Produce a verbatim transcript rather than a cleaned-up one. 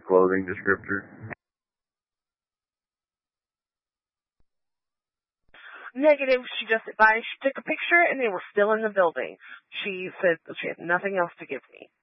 clothing descriptor? Negative. She just advised she took a picture and they were still in the building. She said that she had nothing else to give me.